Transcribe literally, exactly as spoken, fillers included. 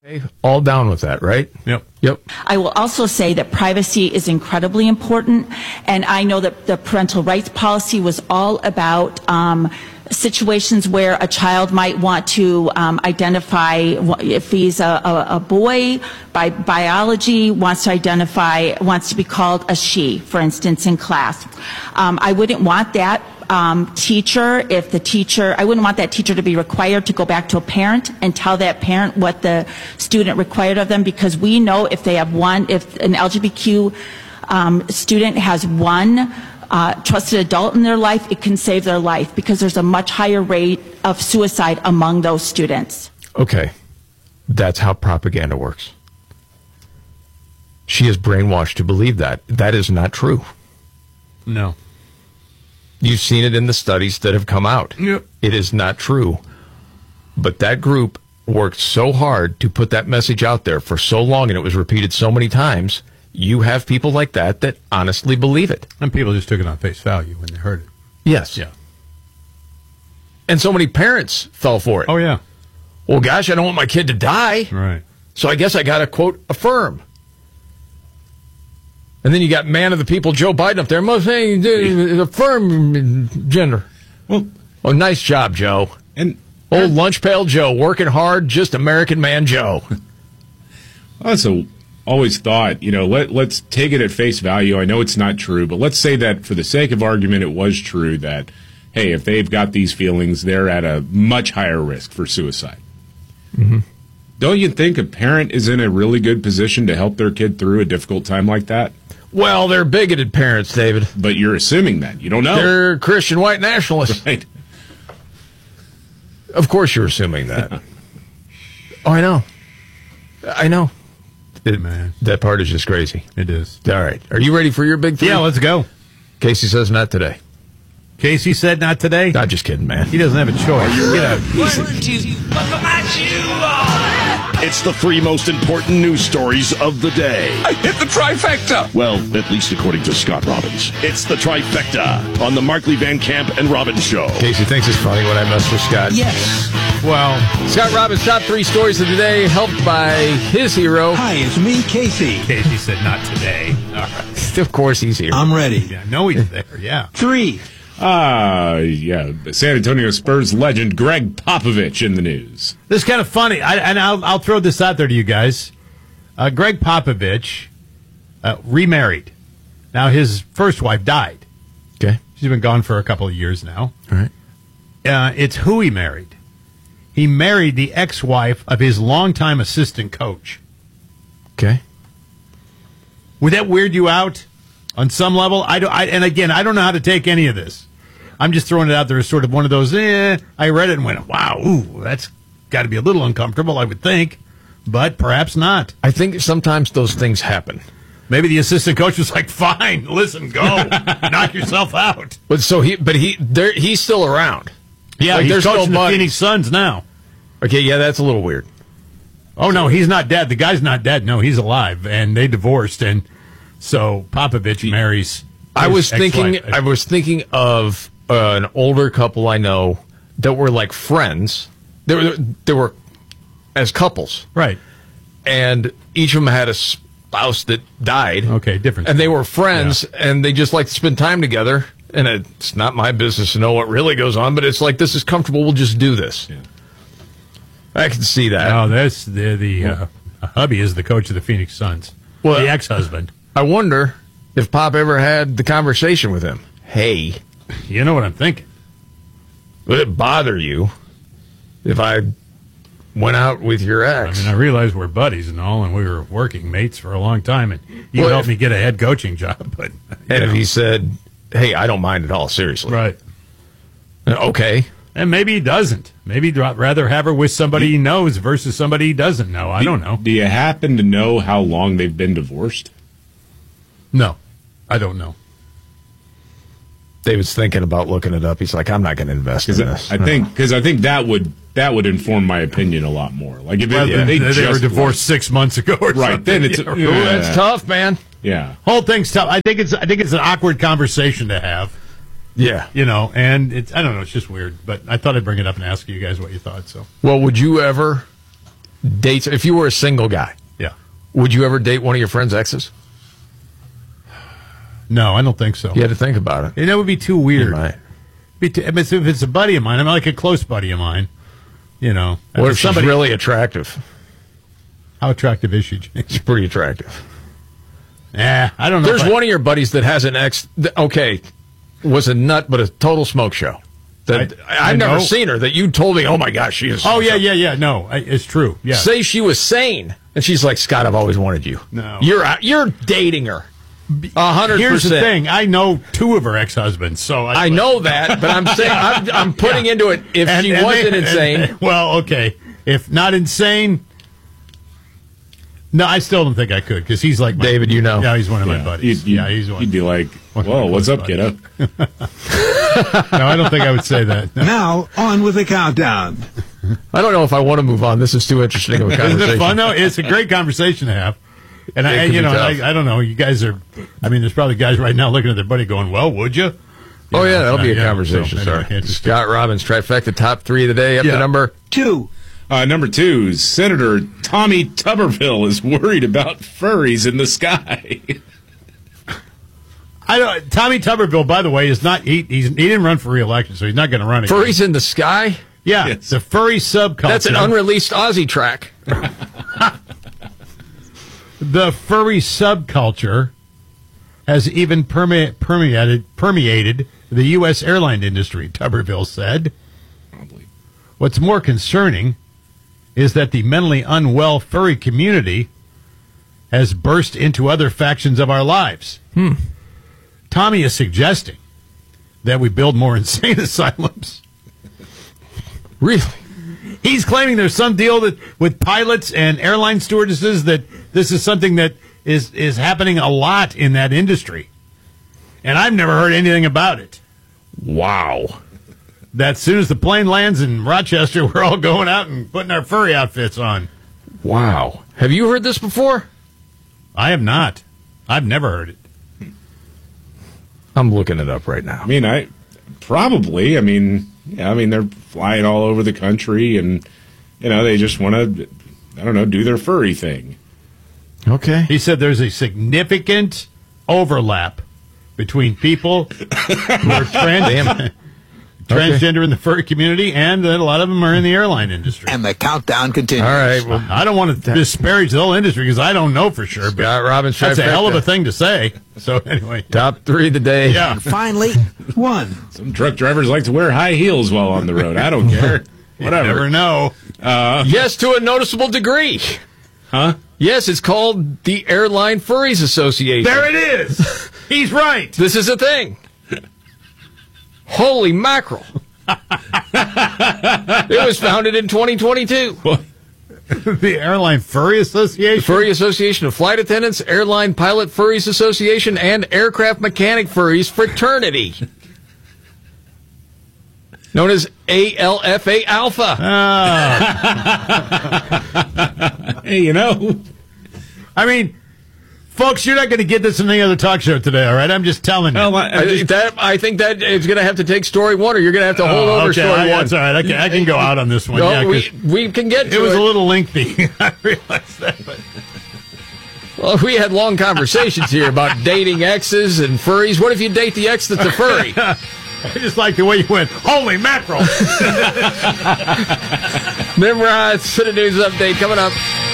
Okay, all down with that, right? Yep. Yep. I will also say that privacy is incredibly important, and I know that the parental rights policy was all about um, situations where a child might want to um, identify if he's a, a, a boy by biology, wants to identify, wants to be called a she, for instance, in class. Um, I wouldn't want that. Um, teacher, if the teacher, I wouldn't want that teacher to be required to go back to a parent and tell that parent what the student required of them, because we know if they have one, if an L G B T Q um, student has one uh, trusted adult in their life, it can save their life, because there's a much higher rate of suicide among those students. Okay. That's how propaganda works. She is brainwashed to believe that. That is not true. No. You've seen it in the studies that have come out. Yep. It is not true. But that group worked so hard to put that message out there for so long, and it was repeated so many times. You have people like that that honestly believe it. And people just took it on face value when they heard it. Yes. Yeah. And so many parents fell for it. Oh, yeah. Well, gosh, I don't want my kid to die. Right. So I guess I got to, quote, affirm. And then you got man of the people, Joe Biden, up there. Most saying affirm gender. Well, oh, nice job, Joe. And old lunch pail Joe, working hard, just American man Joe. I also always thought, you know, let let's take it at face value. I know it's not true, but let's say that for the sake of argument, it was true that, hey, if they've got these feelings, they're at a much higher risk for suicide. Mm-hmm. Don't you think a parent is in a really good position to help their kid through a difficult time like that? Well, they're bigoted parents, David. But you're assuming that. You don't know. They're Christian white nationalists. Right. Of course you're assuming that. Oh, I know. I know. It, Man. That part is just crazy. It is. All right. Are you ready for your big three? Yeah, let's go. Casey says not today. Casey said not today? Not just kidding, man. He doesn't have a choice. Get out. It's the three most important news stories of the day. I hit the trifecta. Well, at least according to Scott Robbins. It's the trifecta on the Markley Van Camp and Robbins Show. Casey thinks it's funny when I mess with Scott. Yes. Well, Scott Robbins' top three stories of the day, helped by his hero. Hi, it's me, Casey. Casey said not today. All right. Of course he's here. I'm ready. Yeah, I know he's there, yeah. Three. Ah, uh, yeah. San Antonio Spurs legend Greg Popovich in the news. This is kind of funny, I, and I'll, I'll throw this out there to you guys. Uh, Greg Popovich uh, remarried. Now, his first wife died. Okay. She's been gone for a couple of years now. All right. Uh, it's who he married. He married the ex-wife of his longtime assistant coach. Okay. Would that weird you out on some level? I, don't, I And again, I don't know how to take any of this. I'm just throwing it out there as sort of one of those, eh, I read it and went, wow, ooh, that's got to be a little uncomfortable, I would think. But perhaps not. I think sometimes those things happen. Maybe the assistant coach was like, fine, listen, go. Knock yourself out. But so he, but he, there, he's still around. Yeah, like, he's there's coaching no the money. Phoenix Suns now. Okay, yeah, that's a little weird. Oh, no, he's not dead. The guy's not dead. No, he's alive. And they divorced. And so Popovich marries. I was thinking, ex-wife. I was thinking of uh, an older couple I know that were like friends. They were, they were as couples. Right. And each of them had a spouse that died. Okay, different. And they were friends, yeah. And they just like to spend time together. And it's not my business to know what really goes on, but it's like, this is comfortable, we'll just do this. Yeah. I can see that. Oh, that's the, the uh, hubby is the coach of the Phoenix Suns. Well, the ex-husband. I wonder if Pop ever had the conversation with him. Hey. You know what I'm thinking. Would it bother you if I went out with your ex? I mean, I realize we're buddies and all, and we were working mates for a long time, and you well, helped if, me get a head coaching job. But And know. if he said, hey, I don't mind at all, seriously. Right. Okay. And maybe he doesn't. Maybe he'd rather have her with somebody he knows versus somebody he doesn't know. I do, don't know. Do you happen to know how long they've been divorced? No, I don't know. David's thinking about looking it up. He's like, I'm not going to invest in this. I think because I think that would that would inform my opinion a lot more. Like if well, it, yeah, they, they, they were just divorced like, six months ago, or right? something. Then it's Yeah. yeah. Ooh, that's tough, man. Yeah, whole thing's tough. I think it's I think it's an awkward conversation to have. Yeah, you know, and it's I don't know. It's just weird, but I thought I'd bring it up and ask you guys what you thought. So, well, would you ever dates, if you were a single guy, Yeah. would you ever date one of your friend's exes? No, I don't think so. You had to think about it. And that would be too weird. You might. Be too, if it's if it's a buddy of mine, I mean, like a close buddy of mine, you know. What if she's somebody really attractive? How attractive is she, James? She's pretty attractive. Nah, I don't know. There's if I- one of your buddies that has an ex, that, okay, was a nut, but a total smoke show. That I- I, I I've never know. seen her, that you told me, oh my gosh, she is. Oh, yeah, yeah, yeah. No, I, it's true. Yeah. Say she was sane, and she's like, Scott, I've always wanted you. No. You're out, you're dating her. A hundred percent. Here's the thing. I know two of her ex-husbands, so I, I know that, but I'm saying, I'm, I'm putting into it, if And- she and wasn't they- insane. and- well, okay. If not insane, no, I still don't think I could, because he's like my, David, you know. Yeah, he's one of my Yeah. buddies. You'd, you'd, yeah, he's one. You'd be like, one of whoa, my what's close up, kiddo? No, I don't think I would say that. No. Now, on with the countdown. I don't know if I want to move on. This is too interesting of a Isn't conversation. it fun, though? It's a great conversation to have. And, I, It could you be know, tough. I, I don't know. You guys are, I mean, there's probably guys right now looking at their buddy going, well, would you? Oh, yeah, that'll be a Yeah, conversation, so, sir. anyway, it's just- Scott Robbins, trifecta, top three of the day, up Yeah. to number. Two. Uh, number two, Senator Tommy Tuberville is worried about furries in the sky. I don't, Tommy Tuberville, by the way, is not, he, he's, he didn't run for re-election, so he's not going to run again. Furries in the sky? Yeah, Yes. the furry subculture. That's an unreleased Aussie track. The furry subculture has even perme- permeated permeated the U S airline industry, Tuberville said. Probably. What's more concerning is that the mentally unwell furry community has burst into other factions of our lives. Hmm. Tommy is suggesting that we build more insane asylums. Really? He's claiming there's some deal that with pilots and airline stewardesses that this is something that is is happening a lot in that industry. And I've never heard anything about it. Wow. That as soon as the plane lands in Rochester, we're all going out and putting our furry outfits on. Wow. Have you heard this before? I have not. I've never heard it. I'm looking it up right now. I mean, I probably. I mean, yeah, I mean, they're flying all over the country, and you know, they just want to, I don't know, do their furry thing. Okay. He said there's a significant overlap between people who are trans- Damn. transgender in the furry community, and that a lot of them are in the airline industry. And the countdown continues. All right. Well, I don't want to disparage the whole industry because I don't know for sure, but Scott Robbins, that's a trifecta. hell of a thing to say. So anyway, Top three of the day. yeah. And finally, one. Some truck drivers like to wear high heels while on the road. I don't care. You never Whatever. know. Yes, to a noticeable degree. Huh? Yes, it's called the Airline Furries Association. There it is. He's right. This is a thing. Holy mackerel. It was founded in twenty twenty-two. The Airline Furry Association. Furry Association of Flight Attendants, Airline Pilot Furries Association, and Aircraft Mechanic Furries Fraternity. Known as A L F A Alpha. Hey, you know, I mean, folks, you're not going to get this in any other talk show today, all right? I'm just telling you. well, I, I think that I think that is going to have to take story one, or you're going to have to hold Oh, over okay, story I- one. That's all right. I can, I can go out on this one. No, yeah, 'cause we we can get to it was it. a little lengthy. I realize that. But Well, we had long conversations here about dating exes and furries. What if you date the ex that's a furry? I just like the way you went, holy mackerel. Nimrod, City News Update coming up.